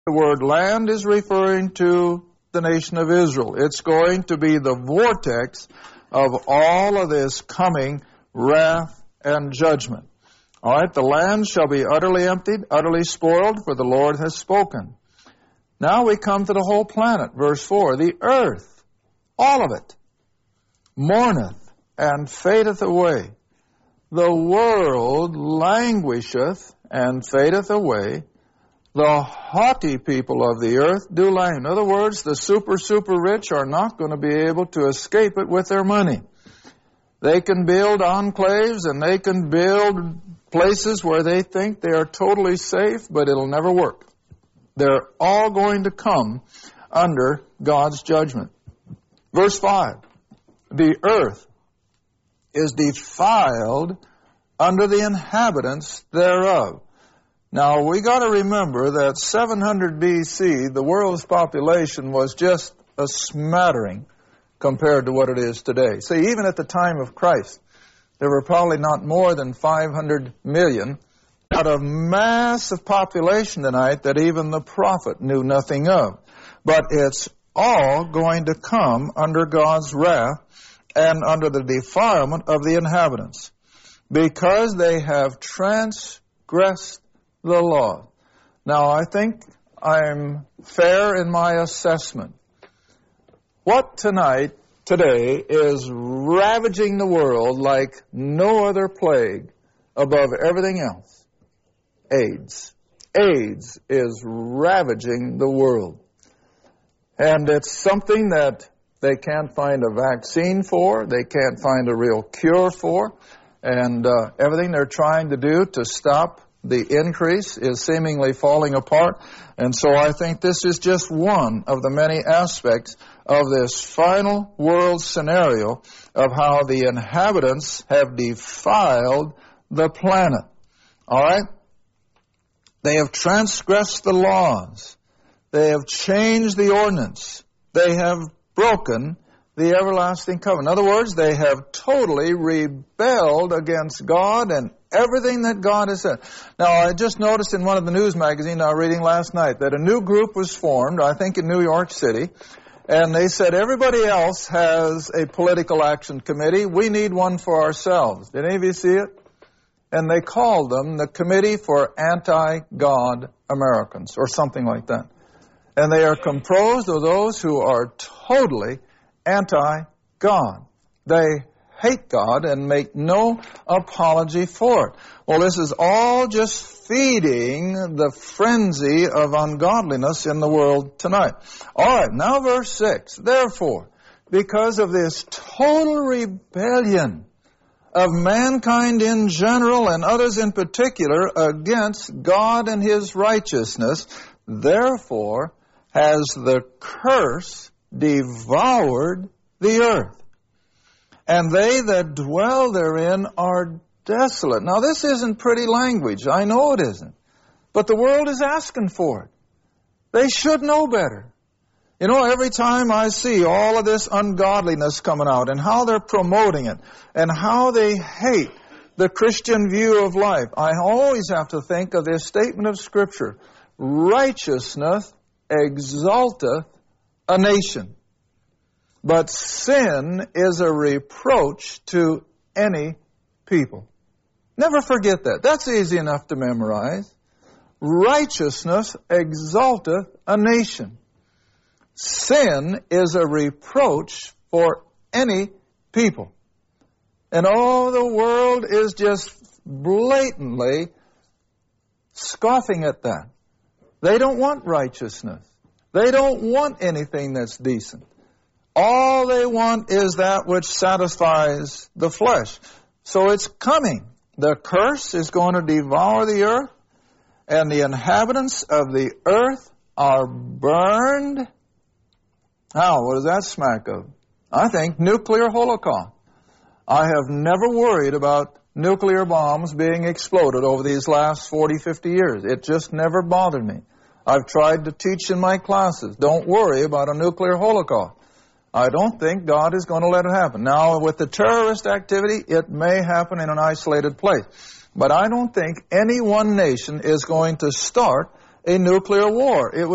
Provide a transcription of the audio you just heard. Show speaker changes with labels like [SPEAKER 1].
[SPEAKER 1] The word land is referring to the nation of Israel. It's going to be the vortex of all of this coming wrath and judgment. All right, the land shall be utterly emptied, utterly spoiled, for the Lord has spoken. Now we come to the whole planet, verse 4. The earth, all of it, mourneth and fadeth away. The world languisheth and fadeth away. The haughty people of the earth do lie. In other words, the super rich are not going to be able to escape it with their money. They can build enclaves and they can build places where they think they are totally safe, but it'll never work. They're all going to come under God's judgment. Verse 5, the earth is defiled under the inhabitants thereof. Now, we got to remember that 700 BC, the world's population was just a smattering compared to what it is today. See, even at the time of Christ, there were probably not more than 500 million out of massive population tonight that even the prophet knew nothing of. But it's all going to come under God's wrath and under the defilement of the inhabitants, because they have transgressed the law. Now, I think I'm fair in my assessment. What today is ravaging the world like no other plague above everything else? AIDS. AIDS is ravaging the world. And it's something that they can't find a vaccine for, they can't find a real cure for, and everything they're trying to do to stop the increase is seemingly falling apart. And so I think this is just one of the many aspects of this final world scenario of how the inhabitants have defiled the planet. All right? They have transgressed the laws. They have changed the ordinance. They have broken the everlasting covenant. In other words, they have totally rebelled against God and everything that God has said. Now, I just noticed in one of the news magazines I was reading last night that a new group was formed, I think in New York City, and they said everybody else has a political action committee. We need one for ourselves. Did any of you see it? And they called them the Committee for Anti-God Americans, or something like that. And they are composed of those who are totally anti-God. They hate God and make no apology for it. Well, this is all just feeding the frenzy of ungodliness in the world tonight. All right, now verse 6. Therefore, because of this total rebellion of mankind in general and others in particular against God and His righteousness, therefore has the curse devoured the earth, and they that dwell therein are desolate. Now, this isn't pretty language. I know it isn't. But the world is asking for it. They should know better. You know, every time I see all of this ungodliness coming out and how they're promoting it and how they hate the Christian view of life, I always have to think of this statement of Scripture: righteousness exalteth a nation, but sin is a reproach to any people. Never forget that. That's easy enough to memorize. Righteousness exalteth a nation. Sin is a reproach for any people. And all the world is just blatantly scoffing at that. They don't want righteousness. They don't want anything that's decent. All they want is that which satisfies the flesh. So it's coming. The curse is going to devour the earth, and the inhabitants of the earth are burned. Now, what does that smack of? I think nuclear holocaust. I have never worried about nuclear bombs being exploded over these last 40, 50 years. It just never bothered me. I've tried to teach in my classes, don't worry about a nuclear holocaust. I don't think God is going to let it happen. Now, with the terrorist activity, it may happen in an isolated place. But I don't think any one nation is going to start a nuclear war. It would